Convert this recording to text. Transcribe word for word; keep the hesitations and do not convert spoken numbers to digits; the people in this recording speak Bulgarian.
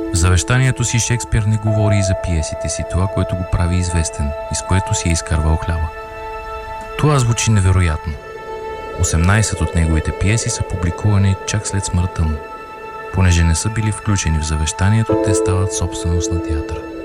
В завещанието си Шекспир не говори и за пиесите си, това, което го прави известен и с което си е изкарвал хляба. Това звучи невероятно. осемнайсет от неговите пиеси са публикувани чак след смъртта му. Понеже не са били включени в завещанието, те стават собственост на театъра.